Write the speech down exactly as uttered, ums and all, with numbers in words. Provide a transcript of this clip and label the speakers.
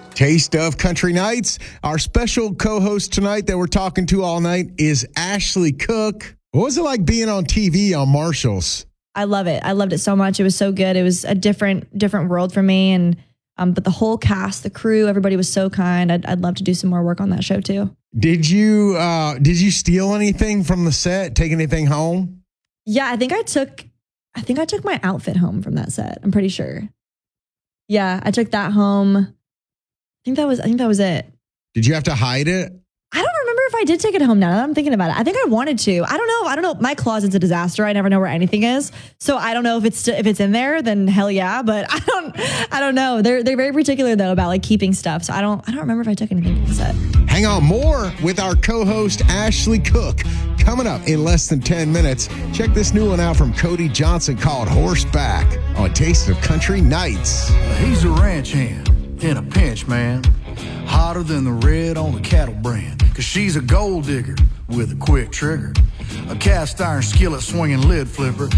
Speaker 1: Taste of Country Nights. Our special co-host tonight that we're talking to all night is Ashley Cook. What was it like being on T V on Marshalls?
Speaker 2: I love it. I loved it so much. It was so good. It was a different, different world for me. And, um, but the whole cast, the crew, everybody was so kind. I'd, I'd love to do some more work on that show too.
Speaker 1: Did you, uh, did you steal anything from the set? Take anything home?
Speaker 2: Yeah, I think I took, I think I took my outfit home from that set. I'm pretty sure. Yeah, I took that home. I think that was, I think that was it.
Speaker 1: Did you have to hide it?
Speaker 2: I don't remember if I did take it home now that I'm thinking about it. I think I wanted to. I don't know. I don't know. My closet's a disaster. I never know where anything is. So I don't know if it's if it's in there, then hell yeah. But I don't I don't know. They're they're very particular though about like keeping stuff. So I don't I don't remember if I took anything from the set.
Speaker 1: Hang on, more with our co-host Ashley Cook coming up in less than ten minutes. Check this new one out from Cody Johnson called Horseback on Taste of Country Nights.
Speaker 3: He's a ranch hand in a pinch, man. Hotter than the red on the cattle brand. Cause she's a gold digger with a quick trigger. A cast iron skillet swinging lid flipper.